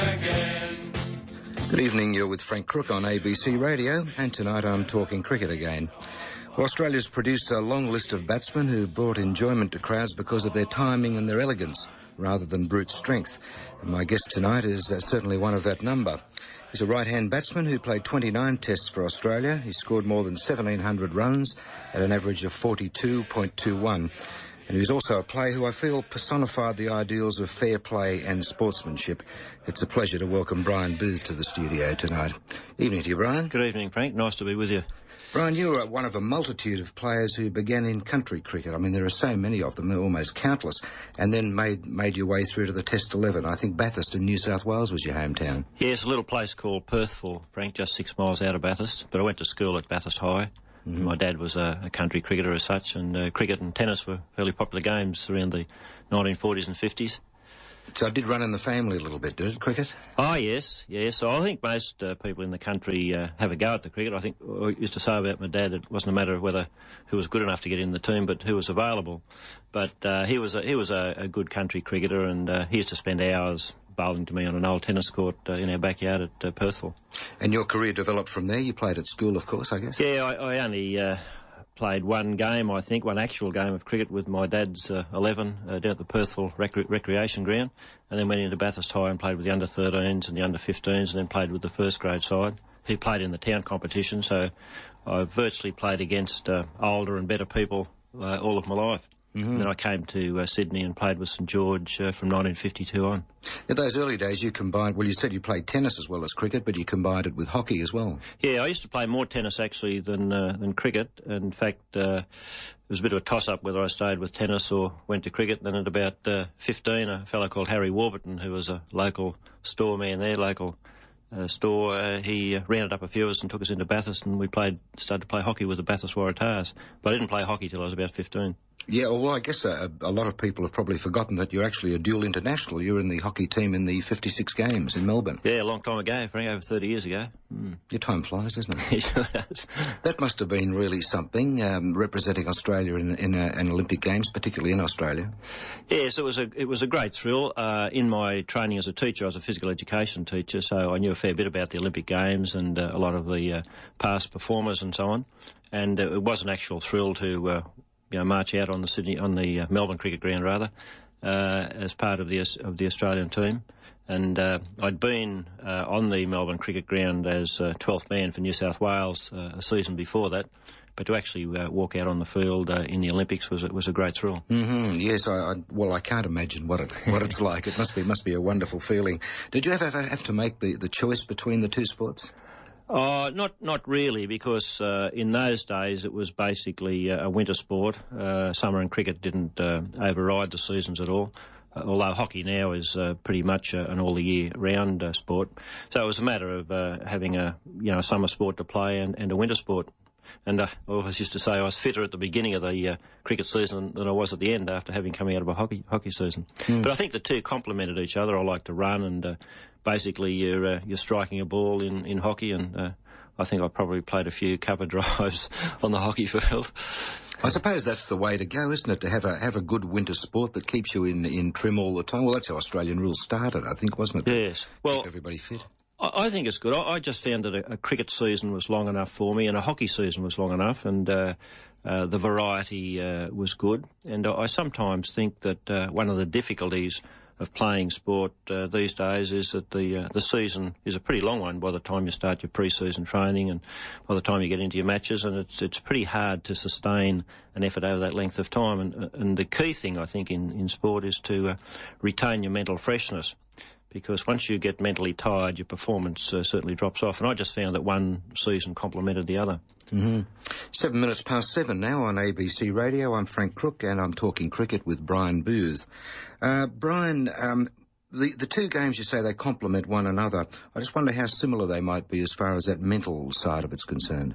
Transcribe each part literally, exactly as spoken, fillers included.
again. Good evening, you're with Frank Crook on A B C Radio, and tonight I'm talking cricket again. Well, Australia's produced a long list of batsmen who've brought enjoyment to crowds because of their timing and their elegance, rather than brute strength. And my guest tonight is uh, certainly one of that number. He's a right-hand batsman who played twenty-nine tests for Australia. He scored more than seventeen hundred runs at an average of forty-two point two one. And he was also a player who I feel personified the ideals of fair play and sportsmanship. It's a pleasure to welcome Brian Booth to the studio tonight. Evening to you, Brian. Good evening, Frank. Nice to be with you. Brian, you are one of a multitude of players who began in country cricket. I mean, there are so many of them, they're almost countless, and then made made your way through to the Test eleven. I think Bathurst in New South Wales was your hometown. Yes, a little place called Perthville, Frank, just six miles out of Bathurst. But I went to school at Bathurst High. Mm-hmm. My dad was a, a country cricketer as such, and uh, cricket and tennis were fairly popular games around the nineteen forties and fifties. So it did run in the family a little bit, did it, cricket? Oh, yes, yes. So I think most uh, people in the country uh, have a go at the cricket. I think I used to say about my dad, it wasn't a matter of whether who was good enough to get in the team, but who was available. But uh, he was a, he was a, a good country cricketer, and uh, he used to spend hours bowling to me on an old tennis court uh, in our backyard at uh, Perthville. And your career developed from there? You played at school, of course, I guess? Yeah, I, I only uh, played one game, I think, one actual game of cricket with my dad's uh, eleven uh, down at the Perthville Recre- Recreation Ground, and then went into Bathurst High and played with the under thirteens and the under fifteens, and then played with the first grade side. He played in the town competition, so I virtually played against uh, older and better people uh, all of my life. Mm-hmm. And then I came to uh, Sydney and played with St George uh, from nineteen fifty-two on. In those early days you combined, well, you said you played tennis as well as cricket, but you combined it with hockey as well. Yeah, I used to play more tennis actually than uh, than cricket. In fact, uh, it was a bit of a toss-up whether I stayed with tennis or went to cricket. Then at about uh, fifteen, a fellow called Harry Warburton, who was a local store man there, local uh, store, uh, he uh, rounded up a few of us and took us into Bathurst, and we played started to play hockey with the Bathurst Waratahs. But I didn't play hockey till I was about fifteen. Yeah, well, I guess a, a lot of people have probably forgotten that you're actually a dual international. You're in the hockey team in the fifty-six games in Melbourne. Yeah, a long time ago, Frank, over thirty years ago. Mm. Your time flies, doesn't it? It sure does. That must have been really something, um, representing Australia in, in a, an Olympic Games, particularly in Australia. Yes, it was a it was a great thrill. Uh, in my training as a teacher, I was a physical education teacher, so I knew a fair bit about the Olympic Games and uh, a lot of the uh, past performers and so on. And uh, it was an actual thrill to Uh, you know, march out on the Sydney, on the uh, Melbourne cricket ground rather, uh, as part of the of the Australian team, and uh, I'd been uh, on the Melbourne cricket ground as uh, twelfth man for New South Wales uh, a season before that, but to actually uh, walk out on the field uh, in the Olympics was was a great thrill. Mm-hmm. Yes, I, I well, I can't imagine what it what it's like. It must be must be a wonderful feeling. Did you ever have to make the, the choice between the two sports? Uh, not not really, because uh, in those days it was basically uh, a winter sport. Uh, summer and cricket didn't uh, override the seasons at all, uh, although hockey now is uh, pretty much uh, an all-the-year-round uh, sport. So it was a matter of uh, having a you know a summer sport to play and, and a winter sport. And uh, I always used to say I was fitter at the beginning of the uh, cricket season than I was at the end after having come out of a hockey hockey season. Mm. But I think the two complemented each other. I like to run, and uh, basically you're uh, you're striking a ball in, in hockey, and uh, I think I probably played a few cover drives on the hockey field. I suppose that's the way to go, isn't it? To have a have a good winter sport that keeps you in, in trim all the time. Well, that's how Australian rules started, I think, wasn't it? Yes. Well, keep everybody fit. I think it's good. I just found that a, a cricket season was long enough for me, and a hockey season was long enough, and uh, uh, the variety uh, was good. And I sometimes think that uh, one of the difficulties of playing sport uh, these days is that the uh, the season is a pretty long one by the time you start your pre-season training and by the time you get into your matches, and it's it's pretty hard to sustain an effort over that length of time. And and the key thing, I think, in, in sport is to uh, retain your mental freshness, because once you get mentally tired, your performance uh, certainly drops off. And I just found that one season complemented the other. Mm-hmm. Seven minutes past seven now on A B C Radio. I'm Frank Crook, and I'm talking cricket with Brian Booth. Uh, Brian, um, the, the two games, you say they complement one another. I just wonder how similar they might be as far as that mental side of it's concerned.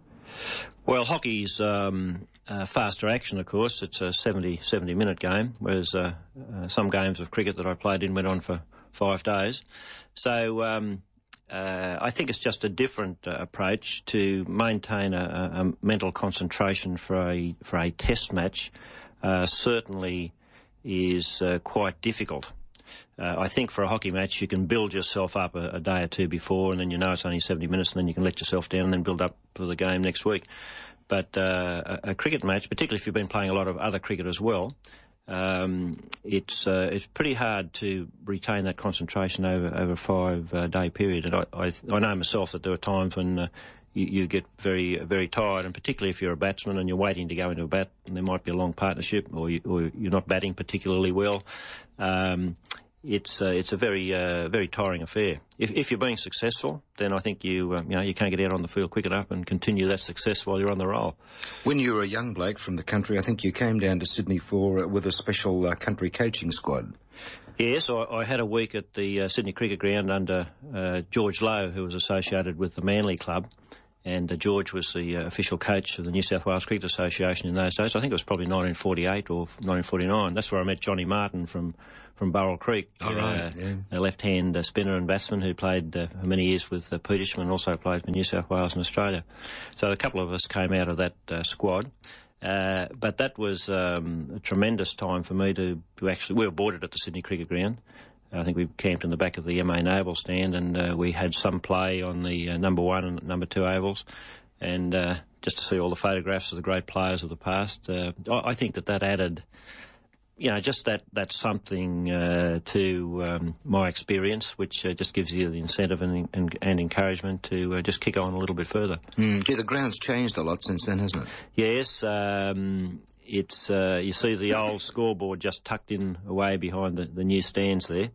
Well, hockey's um, uh, faster action, of course. It's a seventy, seventy minute game, whereas uh, uh, some games of cricket that I played in went on for five days. So um, uh, I think it's just a different uh, approach to maintain a, a mental concentration for a for a test match. Uh, certainly is uh, quite difficult. Uh, I think for a hockey match you can build yourself up a, a day or two before, and then you know it's only seventy minutes, and then you can let yourself down and then build up for the game next week. But uh, a, a cricket match, particularly if you've been playing a lot of other cricket as well, um, it's uh, it's pretty hard to retain that concentration over, over a five-day uh, period. And I, I, I know myself that there are times when uh, you, you get very very tired, and particularly if you're a batsman and you're waiting to go into a bat, and there might be a long partnership, or, you, or you're not batting particularly well. Um, It's uh, it's a very uh, very tiring affair. If if you're being successful, then I think you um, you know you can't get out on the field quick enough and continue that success while you're on the roll. When you were a young bloke from the country, I think you came down to Sydney for uh, with a special uh, country coaching squad. Yes, I, I had a week at the uh, Sydney Cricket Ground under uh, George Lowe, who was associated with the Manly Club. And uh, George was the uh, official coach of the New South Wales Cricket Association in those days. I think it was probably nineteen forty-eight or nineteen forty-nine. That's where I met Johnny Martin from, from Burrell Creek. Oh, right, uh, yeah. A left-hand uh, spinner and batsman who played uh, for many years with uh, Petersham and also played for New South Wales and Australia. So a couple of us came out of that uh, squad. Uh, but that was um, a tremendous time for me to, to actually... We were boarded at the Sydney Cricket Ground. I think we camped in the back of the M A Noble stand, and uh, we had some play on the uh, number one and number two ovals, and uh, just to see all the photographs of the great players of the past, uh, I, I think that that added, you know, just that that something uh, to um, my experience, which uh, just gives you the incentive and, and, and encouragement to uh, just kick on a little bit further. Mm. Yeah, the ground's changed a lot since then, hasn't it? Yes. Um, it's uh, you see the old scoreboard just tucked in away behind the, the new stands there.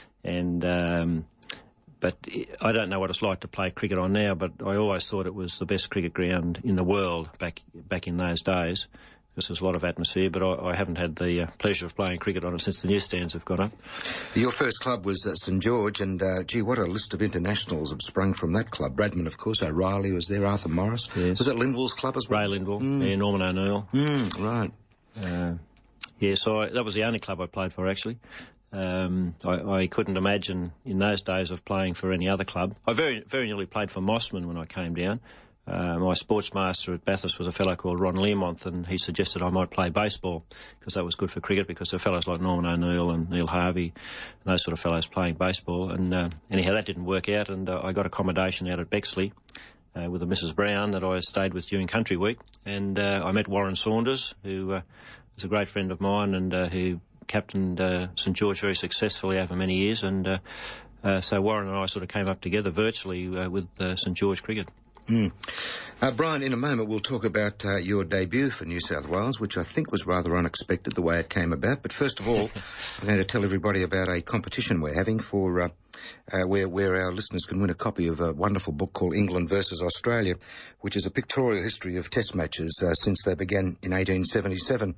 And um, but I don't know what it's like to play cricket on now, but I always thought it was the best cricket ground in the world back back in those days, because there's a lot of atmosphere. But I, I haven't had the uh, pleasure of playing cricket on it since the new stands have got up. Your first club was at St George, and uh, gee, what a list of internationals have sprung from that club. Bradman, of course, O'Reilly was there, Arthur Morris. Yes. Was it Lindwall's club as well? Ray Lindwall, mm. yeah, Norman O'Neill. Mm, right. Uh, yeah, so I, that was the only club I played for, actually. Um, I, I couldn't imagine in those days of playing for any other club. I very very nearly played for Mossman when I came down. Uh, my sportsmaster at Bathurst was a fellow called Ron Learmonth, and he suggested I might play baseball because that was good for cricket, because there were fellows like Norman O'Neill and Neil Harvey and those sort of fellows playing baseball. And uh, anyhow, that didn't work out, and uh, I got accommodation out at Bexley uh, with a Missus Brown that I stayed with during Country Week. And uh, I met Warren Saunders, who uh, was a great friend of mine, and uh, who captained uh, St George very successfully over many years, and uh, uh, so Warren and I sort of came up together virtually uh, with uh, St George Cricket. Mm. Uh, Brian, in a moment we'll talk about uh, your debut for New South Wales, which I think was rather unexpected the way it came about. But first of all, I'm going to tell everybody about a competition we're having for uh, uh, where, where our listeners can win a copy of a wonderful book called England versus Australia, which is a pictorial history of Test matches uh, since they began in eighteen seventy-seven.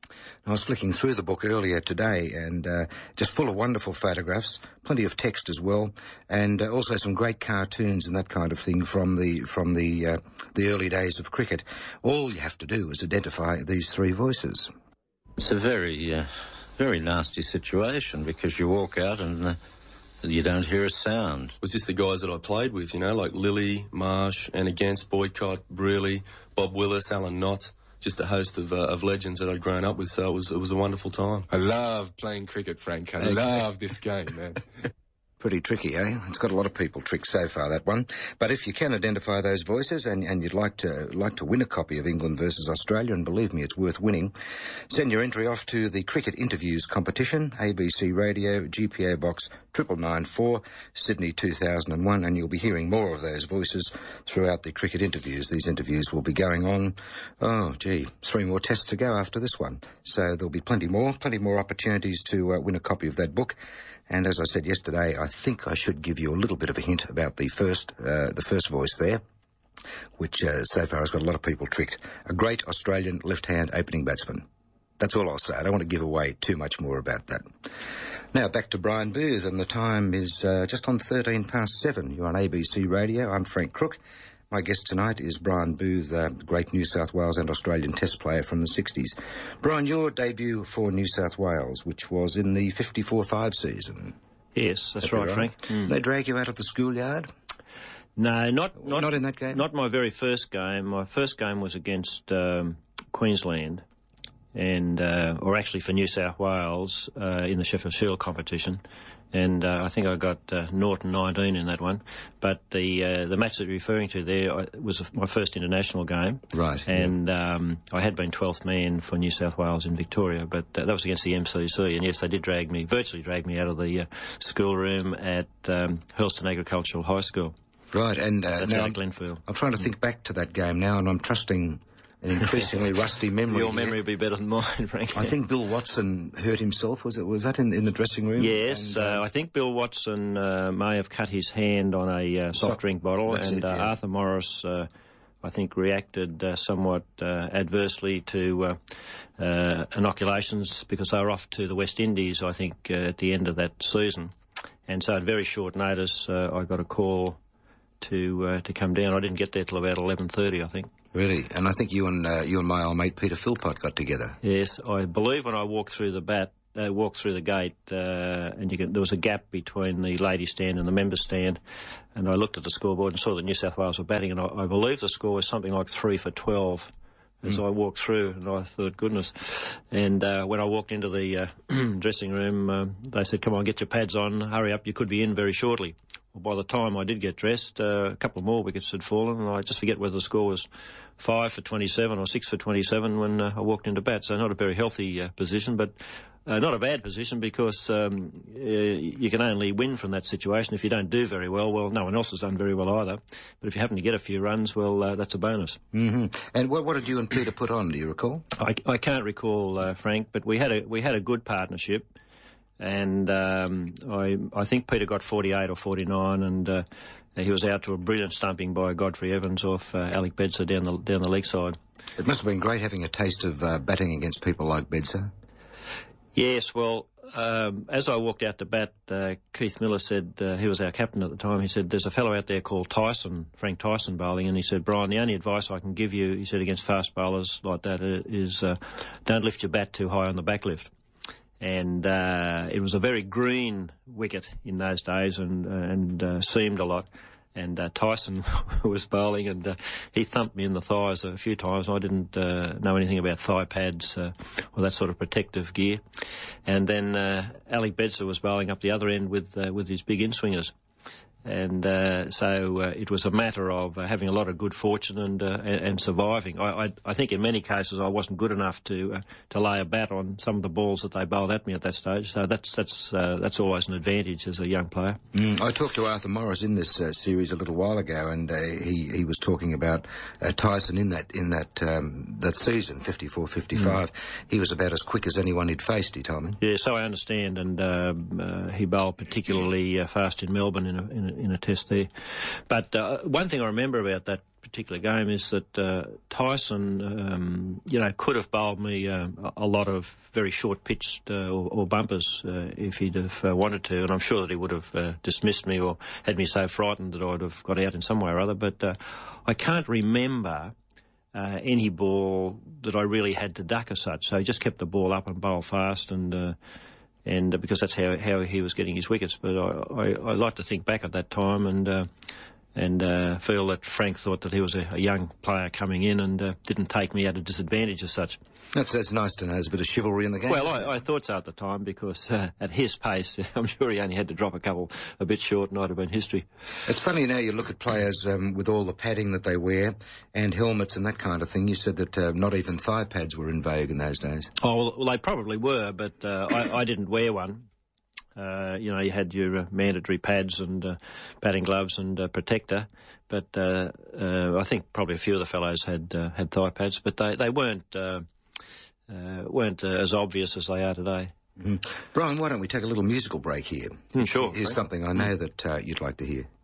I was flicking through the book earlier today, and uh, just full of wonderful photographs, plenty of text as well, and uh, also some great cartoons and that kind of thing from the from the uh, the early days of cricket. All you have to do is identify these three voices. It's a very, uh, very nasty situation, because you walk out and uh, you don't hear a sound. It was just the guys that I played with, you know, like Lilly, Marsh, and against Boycott, Brearley, Bob Willis, Alan Knott. Just a host of, uh, of legends that I'd grown up with, so it was it was a wonderful time. I love playing cricket, Frank. I love this game, man. Pretty tricky, eh? It's got a lot of people tricked so far, that one. But if you can identify those voices and, and you'd like to like to win a copy of England versus Australia, and believe me, it's worth winning, send your entry off to the Cricket Interviews competition, A B C Radio, G P O Box triple nine four, Sydney two thousand one, and you'll be hearing more of those voices throughout the Cricket Interviews. These interviews will be going on, oh, gee, three more tests to go after this one. So there'll be plenty more, plenty more opportunities to uh, win a copy of that book. And as I said yesterday, I think I should give you a little bit of a hint about the first, uh, the first voice there, which uh, so far has got a lot of people tricked. A great Australian left-hand opening batsman. That's all I'll say. I don't want to give away too much more about that. Now back to Brian Booth, and the time is uh, just on thirteen past seven. You're on A B C Radio. I'm Frank Crook. My guest tonight is Brian Booth, uh, great New South Wales and Australian Test player from the sixties. Brian, your debut for New South Wales, which was in the fifty-four five season. Yes, that's That'd be right, Frank. Mm. They drag you out of the schoolyard? No, not, not... Not in that game? Not my very first game. My first game was against um, Queensland, and uh, or actually for New South Wales uh, in the Sheffield Shield competition. And uh, I think I got uh, Norton nineteen in that one. But the uh, the match that you're referring to there I, was my first international game. Right. And yeah. um, I had been twelfth man for New South Wales in Victoria, but uh, that was against the M C C. And yes, they did drag me, virtually drag me out of the uh, schoolroom at um, Hurlstone Agricultural High School. Right, and uh, That's now out I'm, of Glenfield. I'm trying to think back to that game now, and I'm trusting an increasingly rusty memory. Your here. memory will be better than mine, frankly. I think Bill Watson hurt himself. Was it? Was that in, in the dressing room? Yes, and, uh, I think Bill Watson uh, may have cut his hand on a uh, soft drink bottle, and it, uh, yeah. Arthur Morris, uh, I think, reacted uh, somewhat uh, adversely to uh, uh, inoculations because they were off to the West Indies, I think, uh, at the end of that season. And so at very short notice, uh, I got a call to uh, to come down. I didn't get there till about eleven thirty, I think. Really? And I think you and uh, you and my old mate Peter Philpott got together. Yes, I believe when I walked through the bat, uh, walked through the gate, uh, and you can, there was a gap between the ladies' stand and the members' stand, and I looked at the scoreboard and saw that New South Wales were batting, and I, I believe the score was something like three for twelve. As mm. I walked through, and I thought, goodness. And uh, when I walked into the uh, dressing room, uh, they said, come on, get your pads on, hurry up, you could be in very shortly. Well, by the time I did get dressed, uh, a couple more wickets had fallen, and I just forget whether the score was five for twenty-seven or six for twenty-seven when uh, I walked into bat. So not a very healthy uh, position, but uh, not a bad position because um, uh, you can only win from that situation. If you don't do very well, well, no one else has done very well either. But if you happen to get a few runs, well, uh, that's a bonus. Mm-hmm. And what, what did you and Peter put on, do you recall? I, I can't recall, uh, Frank, but we had a we had a good partnership. And um, I, I think Peter got forty-eight or forty-nine, and uh, he was out to a brilliant stumping by Godfrey Evans off uh, Alec Bedser down the down the leg side. It must have been great having a taste of uh, batting against people like Bedser. Yes, well, um, as I walked out to bat, uh, Keith Miller said, uh, he was our captain at the time, he said, there's a fellow out there called Tyson, Frank Tyson bowling, and he said, Brian, the only advice I can give you, he said, against fast bowlers like that is uh, don't lift your bat too high on the back lift. And uh, it was a very green wicket in those days and, uh, and uh, seamed a lot. And uh, Tyson was bowling, and uh, he thumped me in the thighs a few times. I didn't uh, know anything about thigh pads uh, or that sort of protective gear. And then uh, Alec Bedser was bowling up the other end with uh, with his big in-swingers. And uh, so uh, it was a matter of uh, having a lot of good fortune and uh, and, and surviving. I, I, I think in many cases I wasn't good enough to uh, to lay a bat on some of the balls that they bowled at me at that stage. So that's that's uh, that's always an advantage as a young player. Mm, I talked to Arthur Morris in this uh, series a little while ago, and uh, he he was talking about uh, Tyson in that in that um, that season, fifty-four fifty-five. Mm. He was about as quick as anyone he'd faced. He told me. Yeah, so I understand, and uh, uh, he bowled particularly uh, fast in Melbourne in a, in a in a test there. But uh, one thing I remember about that particular game is that uh, Tyson, um, you know, could have bowled me uh, a lot of very short-pitched uh, or, or bumpers uh, if he'd have uh, wanted to, and I'm sure that he would have uh, dismissed me or had me so frightened that I'd have got out in some way or other. But uh, I can't remember uh, any ball that I really had to duck as such. So he just kept the ball up and bowled fast, and uh, and uh, because that's how how he was getting his wickets. But I, I, I like to think back at that time and uh, and uh, feel that Frank thought that he was a, a young player coming in and uh, didn't take me at a disadvantage as such. That's that's nice to know. There's a bit of chivalry in the game. Well, I, I thought so at the time because uh, at his pace, I'm sure he only had to drop a couple a bit short and I'd have been history. It's funny now you look at players um, with all the padding that they wear and helmets and that kind of thing. You said that uh, not even thigh pads were in vogue in those days. Oh, well, well they probably were, but uh, I, I didn't wear one. Uh, you know, you had your uh, mandatory pads and uh, batting gloves and uh, protector, but uh, uh, I think probably a few of the fellows had uh, had thigh pads, but they they weren't uh, uh, weren't uh, as obvious as they are today. Mm-hmm. Brian, why don't we take a little musical break here? Mm, sure. Here's something I know that uh, you'd like to hear.